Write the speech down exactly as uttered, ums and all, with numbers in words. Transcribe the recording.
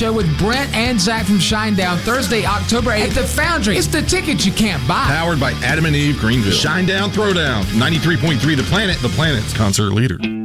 show with Brent and Zach from Shinedown Thursday, October eighth at the Foundry. It's the ticket you can't buy. Powered by Adam and Eve Greenville. Shinedown Throwdown. ninety-three point three The Planet, the Planet's concert leader.